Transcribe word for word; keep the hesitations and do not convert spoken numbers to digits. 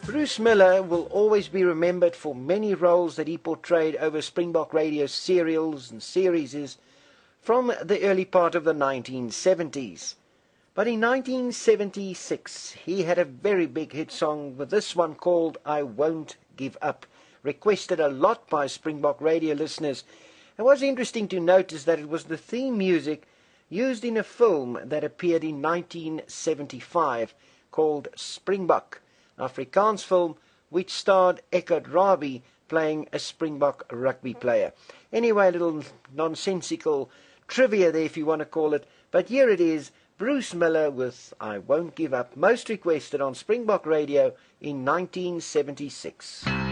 Bruce Miller will always be remembered for many roles that he portrayed over Springbok Radio serials and series from the early part of the nineteen seventies. But in nineteen seventy-six, he had a very big hit song with this one called I Won't Give Up, requested a lot by Springbok Radio listeners. It was interesting to notice that it was the theme music used in a film that appeared in nineteen seventy-five called Springbok, an Afrikaans film which starred Eckhard Rabi playing a Springbok rugby player. Anyway, a little nonsensical trivia there if you want to call it, but here it is, Bruce Miller with I Won't Give Up, most requested on Springbok Radio in nineteen seventy-six.